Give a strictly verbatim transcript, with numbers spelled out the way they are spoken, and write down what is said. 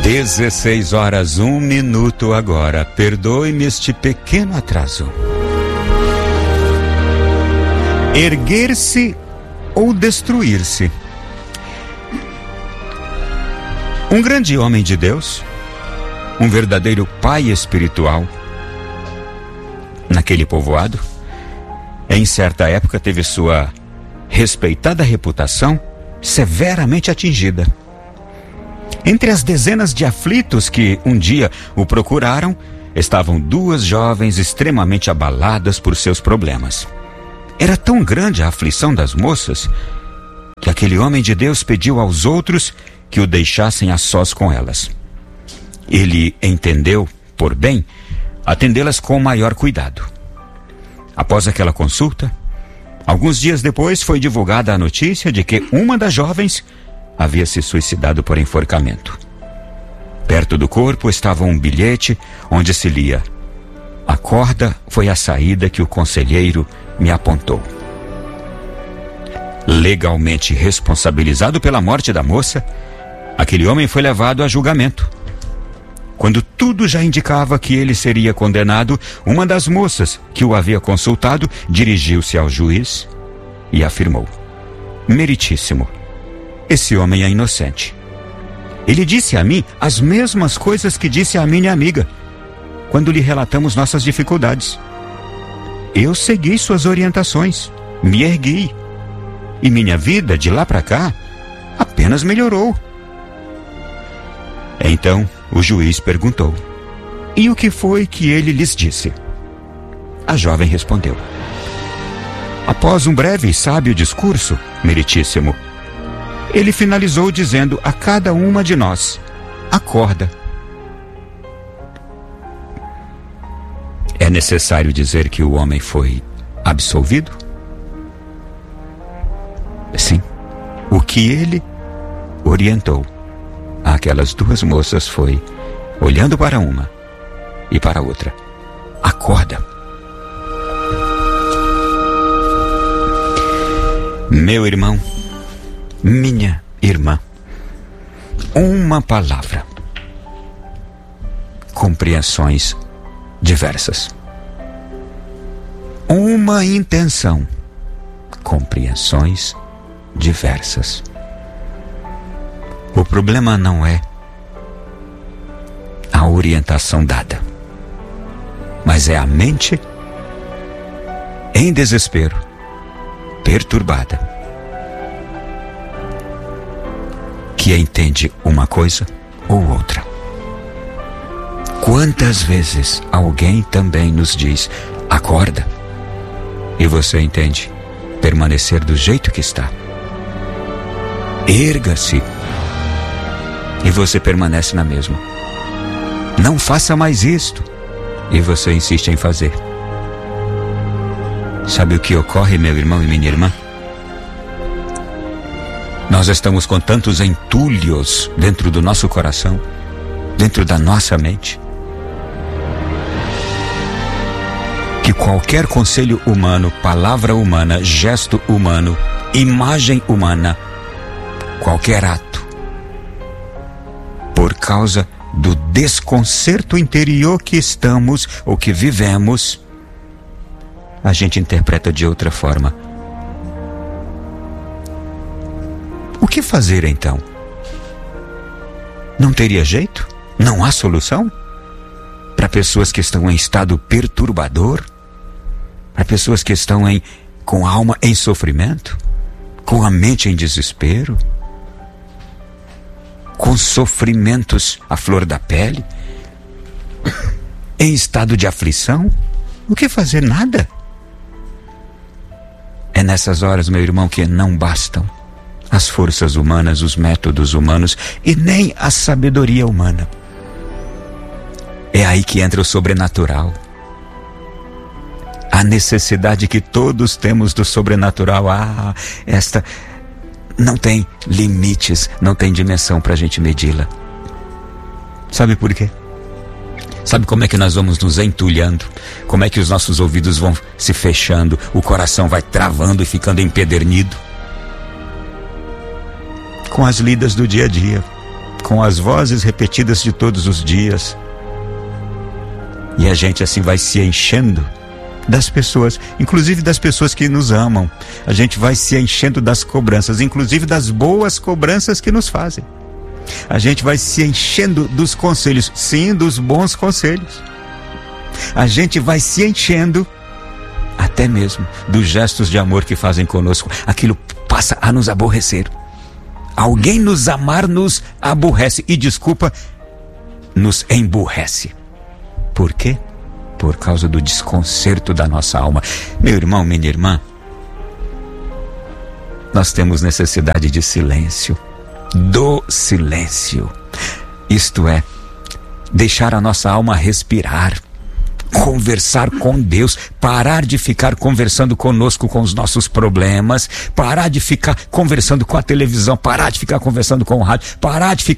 dezesseis horas, um minuto agora. Perdoe-me este pequeno atraso. Erguer-se ou destruir-se. Um grande homem de Deus, um verdadeiro pai espiritual, naquele povoado, em certa época teve sua respeitada reputação severamente atingida. Entre as dezenas de aflitos que um dia o procuraram, estavam duas jovens extremamente abaladas por seus problemas. Era tão grande a aflição das moças que aquele homem de Deus pediu aos outros que o deixassem a sós com elas. Ele entendeu, por bem, atendê-las com maior cuidado. Após aquela consulta, alguns dias depois foi divulgada a notícia de que uma das jovens havia se suicidado por enforcamento. Perto do corpo estava um bilhete onde se lia: "Acorda foi a saída que o conselheiro me apontou." Legalmente responsabilizado pela morte da moça, aquele homem foi levado a julgamento. Quando tudo já indicava que ele seria condenado, uma das moças que o havia consultado dirigiu-se ao juiz e afirmou: "Meritíssimo, esse homem é inocente. Ele disse a mim as mesmas coisas que disse à minha amiga, quando lhe relatamos nossas dificuldades. Eu segui suas orientações, me ergui, e minha vida, de lá para cá, apenas melhorou." Então, o juiz perguntou: "E o que foi que ele lhes disse?" A jovem respondeu: "Após um breve e sábio discurso, meritíssimo, ele finalizou dizendo a cada uma de nós: acorda." É necessário dizer que o homem foi absolvido? Sim. O que ele orientou aquelas duas moças foi, olhando para uma e para a outra: acorda. Meu irmão, minha irmã, uma palavra, compreensões diversas. Uma intenção, compreensões diversas. O problema não é a orientação dada, mas é a mente em desespero, perturbada, que entende uma coisa ou outra. Quantas vezes alguém também nos diz: acorda, e você entende permanecer do jeito que está. Erga-se, e você permanece na mesma. Não faça mais isto, e você insiste em fazer. Sabe o que ocorre, meu irmão e minha irmã? Nós estamos com tantos entulhos dentro do nosso coração, dentro da nossa mente, que qualquer conselho humano, palavra humana, gesto humano, imagem humana, qualquer ato, por causa do desconcerto interior que estamos ou que vivemos, a gente interpreta de outra forma. O que fazer então? Não teria jeito? Não há solução? Para pessoas que estão em estado perturbador? Para pessoas que estão em, com a alma em sofrimento? Com a mente em desespero? Com sofrimentos à flor da pele? Em estado de aflição? O que fazer? Nada. É nessas horas, meu irmão, que não bastam as forças humanas, os métodos humanos e nem a sabedoria humana. É aí que entra o sobrenatural. A necessidade que todos temos do sobrenatural. Ah, esta não tem limites, não tem dimensão para a gente medi-la. Sabe por quê? Sabe como é que nós vamos nos entulhando? Como é que os nossos ouvidos vão se fechando, o coração vai travando e ficando empedernido? Com as lidas do dia a dia, com as vozes repetidas de todos os dias. E a gente assim vai se enchendo das pessoas, inclusive das pessoas que nos amam. A gente vai se enchendo das cobranças, inclusive das boas cobranças que nos fazem. A gente vai se enchendo dos conselhos, sim, dos bons conselhos. A gente vai se enchendo até mesmo dos gestos de amor que fazem conosco. Aquilo passa a nos aborrecer. Alguém nos amar nos aborrece. E desculpa, nos emburrece. Por quê? Por causa do desconcerto da nossa alma. Meu irmão, minha irmã, nós temos necessidade de silêncio. Do silêncio. Isto é, deixar a nossa alma respirar. Conversar com Deus, parar de ficar conversando conosco com os nossos problemas, parar de ficar conversando com a televisão, parar de ficar conversando com o rádio, parar de ficar